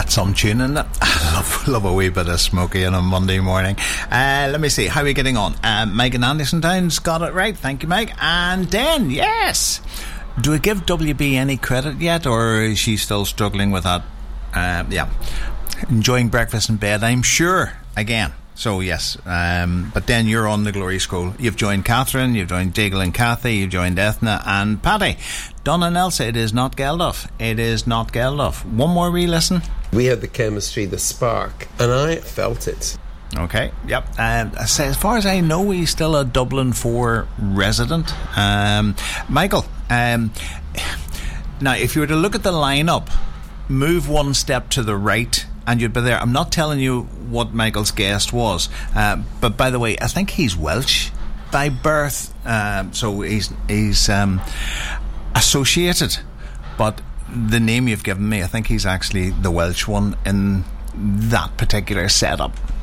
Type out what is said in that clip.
That's some tune, isn't it? I love a wee bit of Smokey on a Monday morning. Let me see, how are we getting on? Megan Anderson Downs got it right, thank you, Meg. And then, yes, do we give WB any credit yet, or is she still struggling with that? Yeah, enjoying breakfast in bed, I'm sure, again. So yes, but then you're on the Glory Scroll. You've joined Catherine, you've joined Diggle and Kathy, you've joined Ethna and Paddy. Donna and Elsa, it is not Geldof. It is not Geldof. One more re-listen. We had the chemistry, the spark, and I felt it. Okay, yep. As far as I know, he's still a Dublin 4 resident. Michael, now if you were to look at the lineup, move one step to the right and you'd be there. I'm not telling you what Michael's guest was, but by the way, I think he's Welsh by birth, so he's associated, but the name you've given me, I think he's actually the Welsh one in that particular setup.